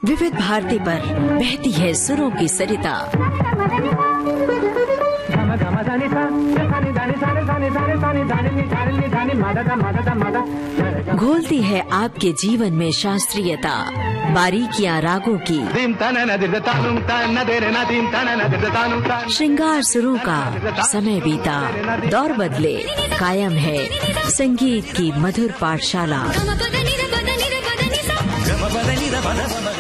विविध भारती पर बहती है सुरों की सरिता। घोलती है आपके जीवन में शास्त्रीयता, बारीकियां रागों की, श्रृंगार सुरों का। समय बीता, दौर बदले, कायम है संगीत की मधुर पाठशाला।